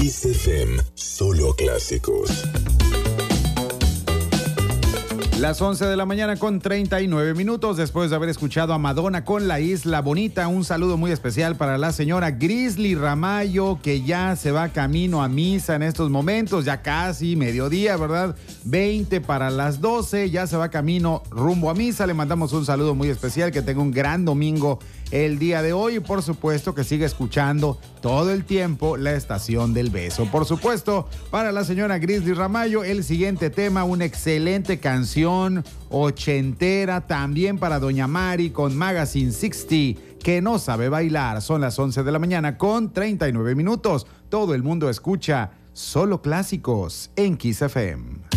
Kiss FM, solo clásicos. Las 11 de la mañana con 39 minutos, después de haber escuchado a Madonna con La Isla Bonita. Un saludo muy especial para la señora Grizzly Ramallo, que ya se va camino a misa en estos momentos, ya casi mediodía, ¿verdad? 20 para las 12, ya se va camino rumbo a misa. Le mandamos un saludo muy especial, que tenga un gran domingo el día de hoy y por supuesto que siga escuchando todo el tiempo la Estación del Beso. Por supuesto, para la señora Grizzly Ramallo, el siguiente tema, una excelente canción ochentera, también para doña Mari con Magazine 60, que no sabe bailar. Son las 11 de la mañana con 39 minutos. Todo el mundo escucha solo clásicos en Kiss FM.